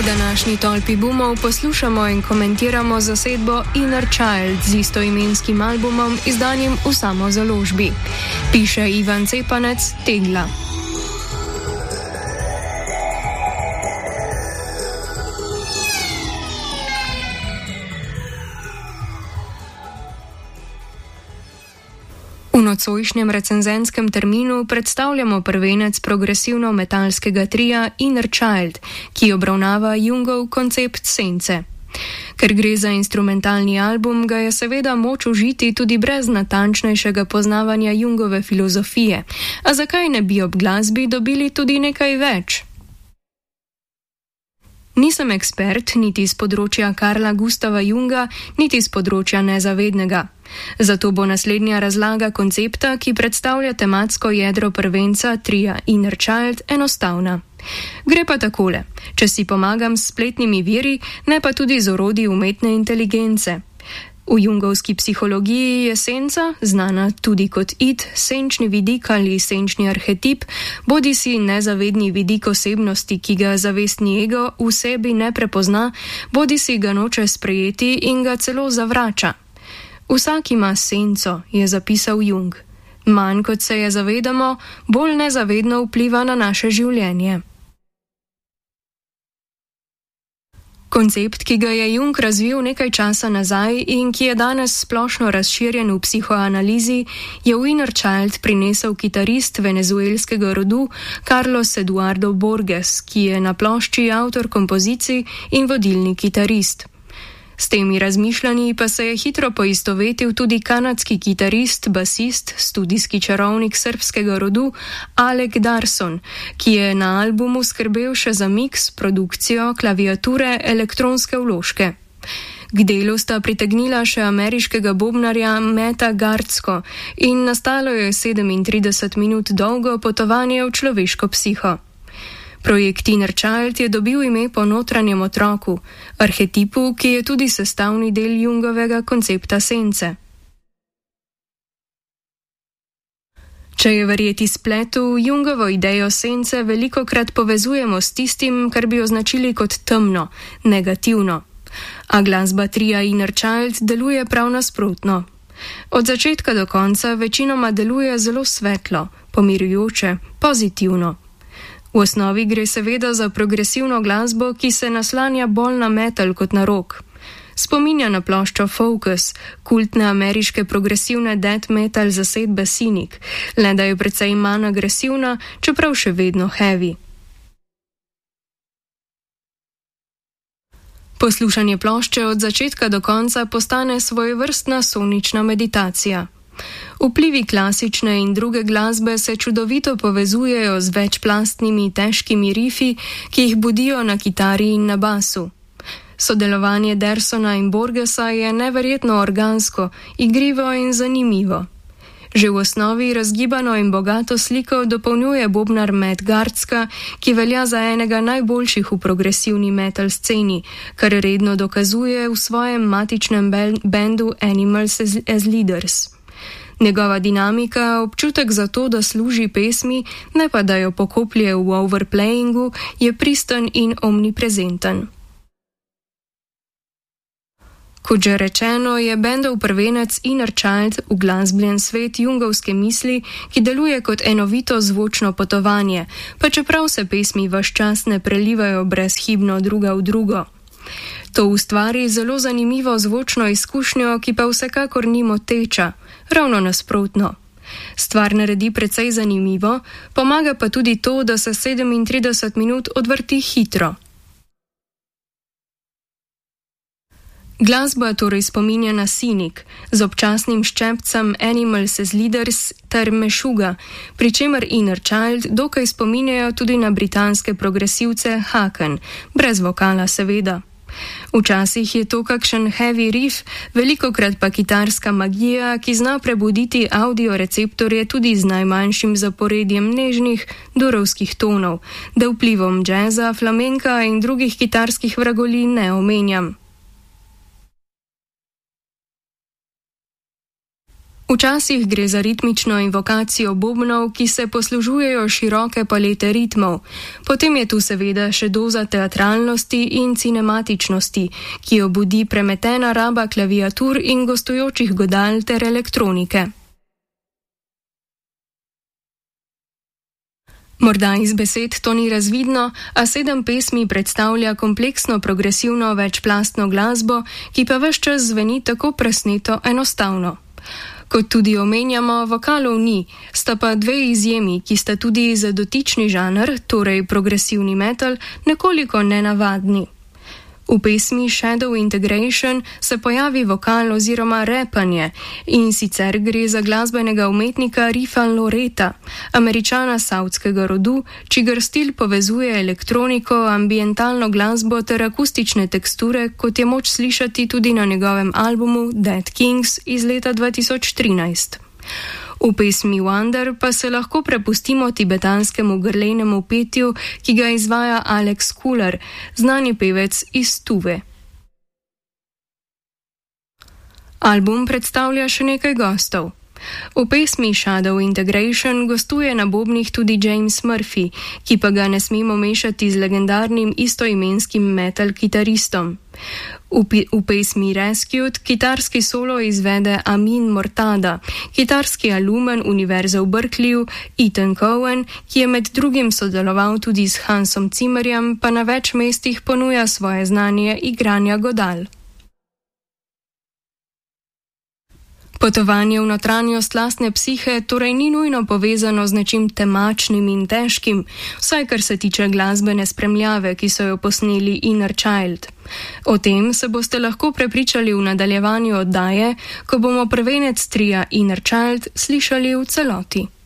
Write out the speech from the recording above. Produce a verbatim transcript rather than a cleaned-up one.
V današnji tolpi bumov poslušamo in komentiramo zasedbo Inner Child z istoimenskim albumom, izdanim v samozaložbi. Piše Ivan Cepanec, Tegla. V nocojšnjem recenzenskem terminu predstavljamo prvenec progresivno-metalskega trija Inner Child, ki obravnava Jungov koncept sence. Ker gre za instrumentalni album, ga je seveda moč užiti tudi brez natančnejšega poznavanja Jungove filozofije. A zakaj ne bi ob glasbi dobili tudi nekaj več? Nisem ekspert niti z področja Karla Gustava Junga, niti z področja nezavednega. Zato bo naslednja razlaga koncepta, ki predstavlja tematsko jedro prvenca trija Inner Child, enostavna. Gre pa takole: če si pomagam s spletnimi viri, ne pa tudi z orodji umetne inteligence. V jungovski psihologiji je senca, znana tudi kot id, senčni vidik ali senčni arhetip, bodi si nezavedni vidik osebnosti, ki ga zavestni ego v sebi ne prepozna, bodi si ga noče sprejeti in ga celo zavrača. Vsak ima senco, je zapisal Jung. Manj kot se je zavedamo, bolj nezavedno vpliva na naše življenje. Koncept, ki ga je Jung razvil nekaj časa nazaj in ki je danes splošno razširjen v psihoanalizi, je v Inner Child prinesel kitarist venezuelskega rodu Carlos Eduardo Borges, ki je na plošči avtor kompozicij in vodilni kitarist. S temi razmišljanji pa se je hitro poistovetil tudi kanadski kitarist, basist, studijski čarovnik srbskega rodu Alec Darson, ki je na albumu skrbel še za miks, produkcijo, klaviature, elektronske vložke. K delu sta pritegnila še ameriškega bobnarja Meta Gardsko in nastalo je sedemintrideset minut dolgo potovanje v človeško psiho. Projekt Inner Child je dobil ime po notranjem otroku, arhetipu, ki je tudi sestavni del Jungovega koncepta sence. Če je verjeti spletu, Jungovo idejo sence velikokrat povezujemo s tistim, kar bi označili kot temno, negativno. A glasba trija Inner Child deluje prav nasprotno. Od začetka do konca večinoma deluje zelo svetlo, pomirjujoče, pozitivno. V osnovi gre seveda za progresivno glasbo, ki se naslanja bolj na metal kot na rock. Spominja na ploščo Focus, kultne ameriške progresivne death metal zasedbe Cynic, le da je precej manj agresivna, čeprav še vedno heavy. Poslušanje plošče od začetka do konca postane svojevrstna sonična meditacija. Vplivi klasične in druge glasbe se čudovito povezujejo z večplastnimi težkimi rifi, ki jih budijo na kitari in na basu. Sodelovanje Darsona in Borgesa je neverjetno organsko, igrivo in zanimivo. Že v osnovi razgibano in bogato sliko dopolnjuje bobnar Matt Gardska, ki velja za enega najboljših v progresivni metal sceni, kar redno dokazuje v svojem matičnem bendu Animals as Leaders. Njegova dinamika, občutek za to, da služi pesmi, ne pa da jo pokoplje v overplayingu, je pristen in omniprezenten. Kot že rečeno, je bendov prvenec Inner Child uglasbljen svet jungovske misli, ki deluje kot enovito zvočno potovanje, pa čeprav se pesmi ves čas ne prelivajo brezhibno druga v drugo. To ustvari zelo zanimivo zvočno izkušnjo, ki pa vsekakor ni moteča, ravno nasprotno. Stvar naredi precej zanimivo, pomaga pa tudi to, da se sedemintrideset minut odvrti hitro. Glasba torej spominja na Cynic, z občasnim ščepcem Animals as Leaders ter Meshuggah, pri čemer Inner Child dokaj spominjajo tudi na britanske progresivce Haken, brez vokala seveda. Včasih je to kakšen heavy riff, velikokrat pa kitarska magija, ki zna prebuditi audioreceptorje tudi z najmanjšim zaporedjem nežnih, durovskih tonov, da vplivom džeza, flamenka in drugih kitarskih vragolij ne omenjam. Včasih gre za ritmično invokacijo bobnov, ki se poslužujejo široke palete ritmov. Potem je tu seveda še doza teatralnosti in cinematičnosti, ki jo budi premetena raba klaviatur in gostujočih godal ter elektronike. Morda iz besed to ni razvidno, a sedem pesmi predstavlja kompleksno progresivno večplastno glasbo, ki pa ves čas zveni tako presneto enostavno. Kot tudi omenjamo, vokalov ni, sta pa dve izjemi, ki sta tudi za dotični žanr, torej progresivni metal, nekoliko nenavadni. V pesmi Shadow Integration se pojavi vokal oziroma repanje in sicer gre za glasbenega umetnika Riffa Loretta, Američana savdskega rodu, čigar stil povezuje elektroniko, ambientalno glasbo ter akustične teksture, kot je moč slišati tudi na njegovem albumu Dead Kings iz leta dva tisoč trinajst. V pesmi Wonder pa se lahko prepustimo tibetanskemu grlenemu petju, ki ga izvaja Alex Cooler, znani pevec iz Tuve. Album predstavlja še nekaj gostov. V pesmi Shadow Integration gostuje na bobnih tudi James Murphy, ki pa ga ne smemo mešati z legendarnim istoimenskim metal kitaristom. V, v pesmi Rescued kitarski solo izvede Amin Mortada, kitarski alumen Univerze v Berkeleyju Ethan Cohen, ki je med drugim sodeloval tudi s Hansom Zimmerjem, pa na več mestih ponuja svoje znanje igranja godal. Potovanje v notranjost lastne psihe torej ni nujno povezano z nečim temačnim in težkim, vsaj kar se tiče glasbene spremljave, ki so jo posneli Inner Child. O tem se boste lahko prepričali v nadaljevanju oddaje, ko bomo prvenec tria Inner Child slišali v celoti.